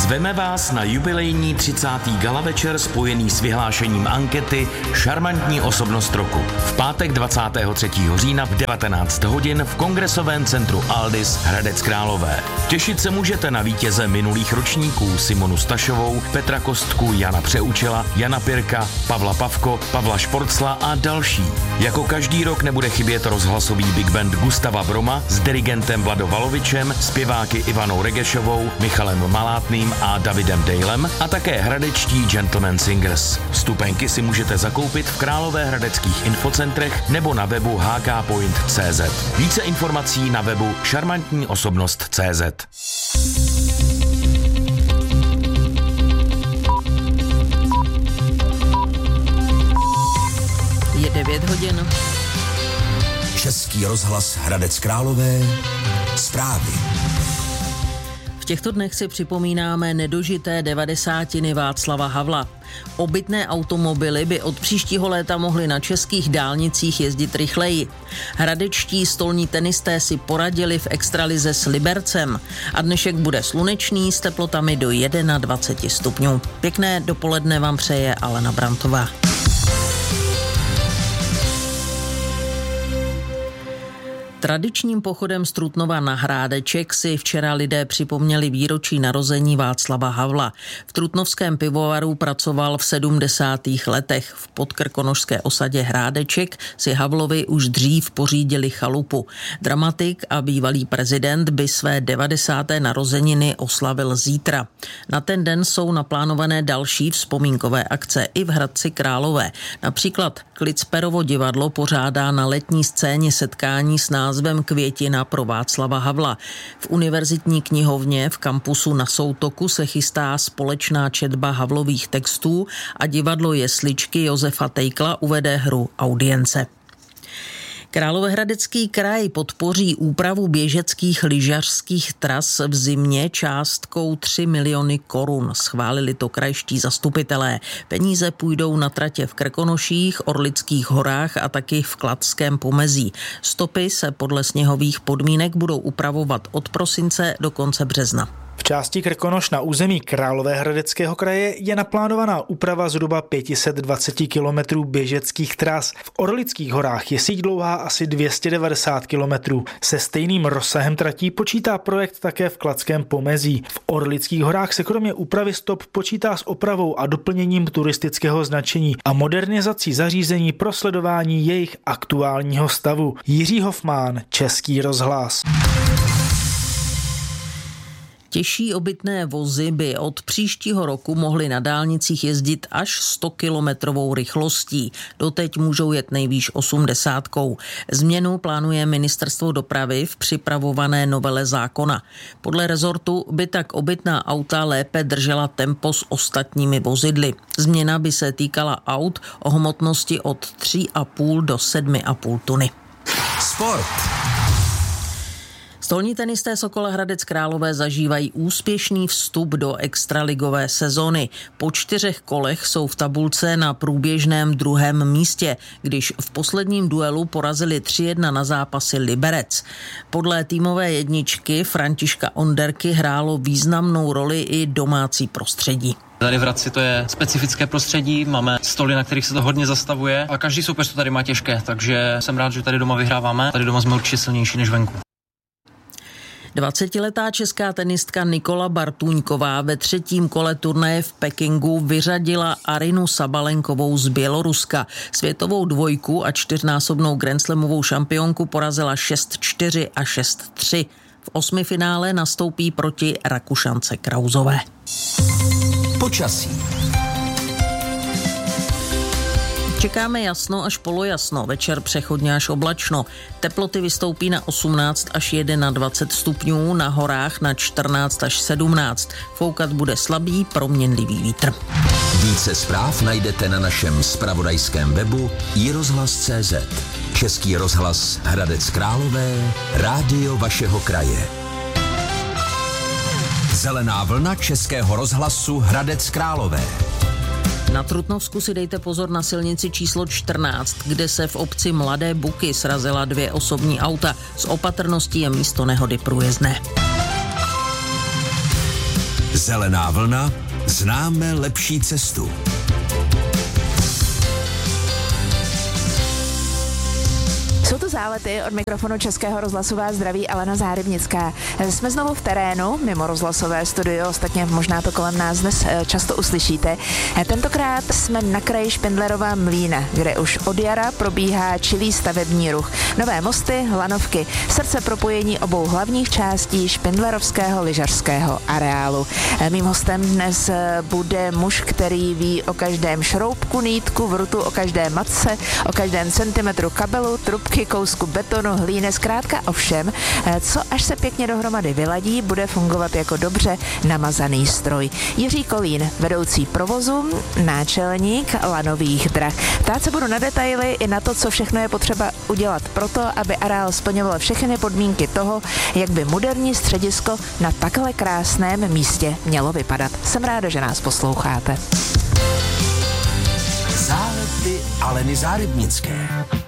Zveme vás na jubilejní 30. gala večer spojený s vyhlášením ankety Šarmantní osobnost roku. V pátek 23. října v 19 hodin v Kongresovém centru Aldis Hradec Králové. Těšit se můžete na vítěze minulých ročníků Simonu Stašovou, Petra Kostku, Jana Přeučila, Jana Pirka, Pavla Pavko, Pavla Šporcla a další. Jako každý rok nebude chybět rozhlasový big band Gustava Broma s dirigentem Vlado Valovičem, zpěváky Ivanou Regešovou, Michalem Malátným a Davidem Dejlem a také hradečtí Gentleman Singers. Vstupenky si můžete zakoupit v královéhradeckých infocentrech nebo na webu hkpoint.cz. Více informací na webu šarmantníosobnost.cz. Je 9 hodin. Český rozhlas Hradec Králové. Zprávy. V těchto dnech si připomínáme nedožité 90. Václava Havla. Obytné automobily by od příštího léta mohly na českých dálnicích jezdit rychleji. Hradečtí stolní tenisté si poradili v extralize s Libercem a dnešek bude slunečný s teplotami do 21 stupňů. Pěkné dopoledne vám přeje Alena Brantová. Tradičním pochodem z Trutnova na Hrádeček si včera lidé připomněli výročí narození Václava Havla. V trutnovském pivovaru pracoval v 70. letech. V podkrkonošské osadě Hrádeček si Havlovi už dřív pořídili chalupu. Dramatik a bývalý prezident by své 90. narozeniny oslavil zítra. Na ten den jsou naplánované další vzpomínkové akce i v Hradci Králové. Například Klicperovo divadlo pořádá na letní scéně setkání s názvem Květina pro Václava Havla. V univerzitní knihovně v kampusu na Soutoku se chystá společná četba Havlových textů a divadlo Jesličky Josefa Tejkla uvede hru Audience. Královéhradecký kraj podpoří úpravu běžeckých lyžařských tras v zimě částkou 3 miliony korun. Schválili to krajští zastupitelé. Peníze půjdou na tratě v Krkonoších, Orlických horách a taky v Kladském pomezí. Stopy se podle sněhových podmínek budou upravovat od prosince do konce března. V části Krkonoš na území Královéhradeckého kraje je naplánovaná úprava zhruba 520 km běžeckých tras. V Orlických horách je síť dlouhá asi 290 km. Se stejným rozsahem tratí počítá projekt také v Kladském pomezí. V Orlických horách se kromě úpravy stop počítá s opravou a doplněním turistického značení a modernizací zařízení pro sledování jejich aktuálního stavu. Jiří Hofmán, Český rozhlas. Těžší obytné vozy by od příštího roku mohly na dálnicích jezdit až 100-kilometrovou rychlostí. Doteď můžou jet nejvýš 80. Změnu plánuje Ministerstvo dopravy v připravované novele zákona. Podle rezortu by tak obytná auta lépe držela tempo s ostatními vozidly. Změna by se týkala aut o hmotnosti od 3,5 do 7,5 tuny. Sport. Stolní tenisté Sokola Hradec Králové zažívají úspěšný vstup do extraligové sezony. Po 4 kolech jsou v tabulce na průběžném 2. místě, když v posledním duelu porazili 3-1 na zápasy Liberec. Podle týmové jedničky Františka Onderky hrálo významnou roli i domácí prostředí. Tady v Hradci to je specifické prostředí, máme stoly, na kterých se to hodně zastavuje a každý soupeř to tady má těžké, takže jsem rád, že tady doma vyhráváme. Tady doma jsme určitě silnější než venku. 20letá česká tenistka Nikola Bartůňková ve 3. kole turnaje v Pekingu vyřadila Arinu Sabalenkovou z Běloruska. Světovou dvojku a 4násobnou grandslamovou šampionku porazila 6-4 a 6-3. V 8. finále nastoupí proti Rakušance Krauzové. Počasí. Čekáme jasno až polojasno, večer přechodně až oblačno. Teploty vystoupí na 18 až 21 stupňů, na horách na 14 až 17. Foukat bude slabý, proměnlivý vítr. Více zpráv najdete na našem zpravodajském webu iRozhlas.cz. Český rozhlas Hradec Králové, rádio vašeho kraje. Zelená vlna Českého rozhlasu Hradec Králové. Na Trutnovsku si dejte pozor na silnici číslo 14, kde se v obci Mladé Buky srazila 2 osobní auta. Z opatrností je místo nehody průjezdné. Zelená vlna, známe lepší cestu. Jsou to Zálety, od mikrofonu Českého rozhlasu vás zdraví Alena Zárybnická. Jsme znovu v terénu, mimo rozhlasové studio, ostatně možná to kolem nás dnes často uslyšíte. Tentokrát jsme na kraji Špindlerova Mlýna, kde už od jara probíhá čilý stavební ruch. Nové mosty, lanovky, srdce propojení obou hlavních částí špindlerovského lyžařského areálu. Mým hostem dnes bude muž, který ví o každém šroubku, nýtku, vrutu, o každé matce, o každém centimetru kabelu, trubky, kousku betonu, hlíny, zkrátka o všem, co až se pěkně dohromady vyladí, bude fungovat jako dobře namazaný stroj. Jiří Kolín, vedoucí provozu, náčelník lanových drah. Ptát se budu na detaily i na to, co všechno je potřeba udělat proto, aby areál splňoval všechny podmínky toho, jak by moderní středisko na takhle krásném místě mělo vypadat. Jsem ráda, že nás posloucháte. Zálety Aleny Zárybnické.